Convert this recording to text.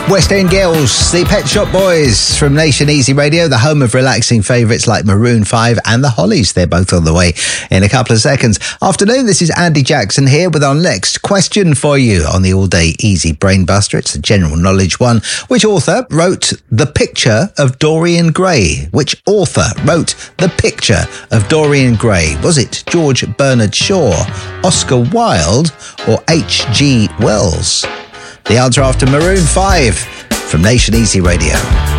West End Girls, the Pet Shop Boys from Nation Easy Radio, the home of relaxing favourites like Maroon 5 and the Hollies. They're both on the way in a couple of seconds. Afternoon, this is Andy Jackson here with our next question for you on the all-day easy brain buster. It's a general knowledge one. Which author wrote The Picture of Dorian Gray? Which author wrote The Picture of Dorian Gray? Was it George Bernard Shaw, Oscar Wilde, or H.G. Wells? The answer after Maroon 5 from Nation Easy Radio.